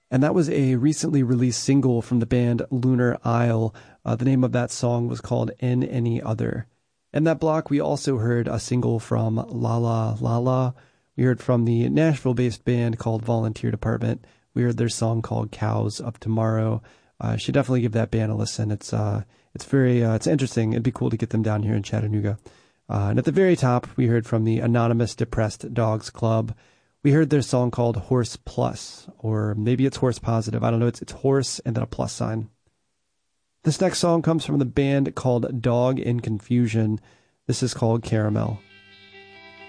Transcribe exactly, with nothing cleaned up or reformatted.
And that was a recently released single from the band Lunar Isle. Uh, the name of that song was called In Any Other. In that block, we also heard a single from Lala Lala. We heard from the Nashville-based band called Volunteer Department. We heard their song called Cows of Tomorrow. I uh, should definitely give that band a listen. It's uh, it's very uh, it's interesting. It'd be cool to get them down here in Chattanooga. Uh, and at the very top, we heard from the Anonymous Depressed Dogs Club. We heard their song called Horse Plus, or maybe it's Horse Positive. I don't know. It's it's horse and then a plus sign. This next song comes from the band called Dog in Confusion. This is called Caramel.